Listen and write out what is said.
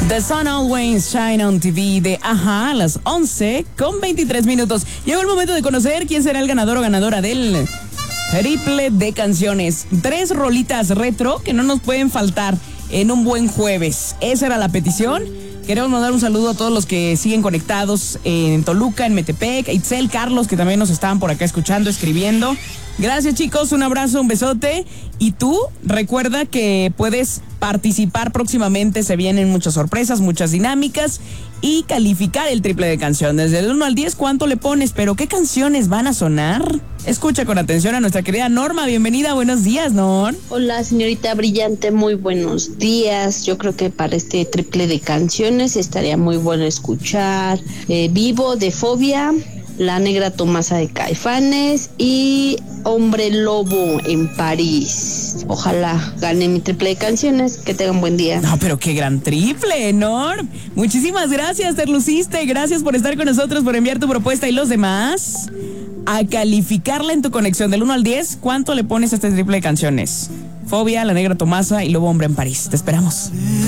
The Sun Always Shine on TV de Ajá a las 11:23. Llegó el momento de conocer quién será el ganador o ganadora del triple de canciones. 3 rolitas retro que no nos pueden faltar en un buen jueves. Esa era la petición. Queremos mandar un saludo a todos los que siguen conectados en Toluca, en Metepec, Itzel, Carlos, que también nos estaban por acá escuchando, escribiendo. Gracias, chicos, un abrazo, un besote. Y tú, recuerda que puedes participar próximamente, se vienen muchas sorpresas, muchas dinámicas y calificar el triple de canción. Desde el 1 al 10, ¿cuánto le pones? ¿Pero qué canciones van a sonar? Escucha con atención a nuestra querida Norma. Bienvenida, buenos días, Nor. Hola, señorita Brillante, muy buenos días. Yo creo que para este triple de canciones estaría muy bueno escuchar Vivo de Fobia, La Negra Tomasa de Caifanes y Hombre Lobo en París. Ojalá gane mi triple de canciones. Que tengan buen día. No, pero qué gran triple, Norm. Muchísimas gracias, te luciste. Gracias por estar con nosotros, por enviar tu propuesta. Y los demás, a calificarla en tu conexión del 1 al 10, ¿cuánto le pones a este triple de canciones? Fobia, La Negra Tomasa y Lobo Hombre en París. Te esperamos.